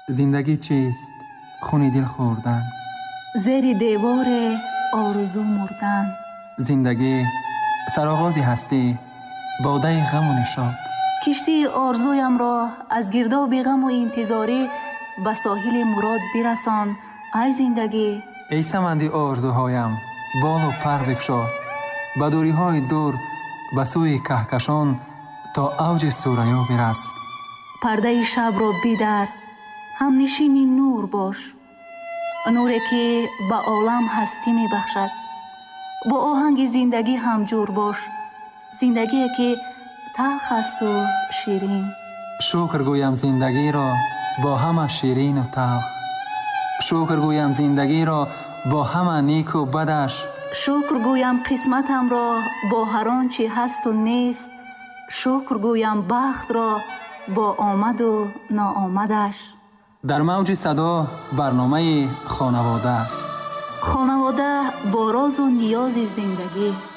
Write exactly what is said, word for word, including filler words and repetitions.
زندگی چیست؟ خون دل خوردن. زیر دیوار آرزو مردن. زندگی سرآغازی هستی، باده غم و نشاط. کشتی آرزویم را از گرداب غم و انتظاری به ساحل مراد برسان ای زندگی. ای سمندی آرزوهایم بال و پر بگشا، به دوری های دور به سوی کهکشان تا اوج ثریا برس. پرده شب را بدر، همنشین نور باش، نوری که به عالم هستی می بخشد. با آهنگ زندگی همجور باش، زندگی که تلخ است و شیرین. شکر گویم زندگی را با همه شیرین و تلخ، شکر گویم زندگی را با همه نیک و بدش، شکر گویم قسمتم را با هر آنچه هست و نیست، شکر گویم بخت را با آمد و ناآمدش. در موج صدا برنامه خانواده. خانواده با راز و نیاز زندگی.